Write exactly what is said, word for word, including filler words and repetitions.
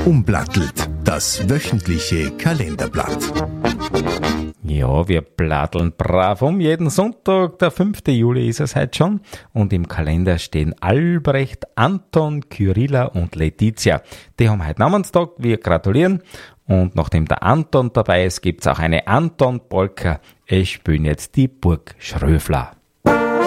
Umplattelt, das wöchentliche Kalenderblatt. Ja, wir platteln brav um jeden Sonntag, der fünfte Juli ist es heute schon. Und im Kalender stehen Albrecht, Anton, Kyrilla und Letizia. Die haben heute Namenstag, wir gratulieren. Und nachdem der Anton dabei ist, gibt's auch eine Anton-Polka. Es spielen jetzt die Burg Schröfler.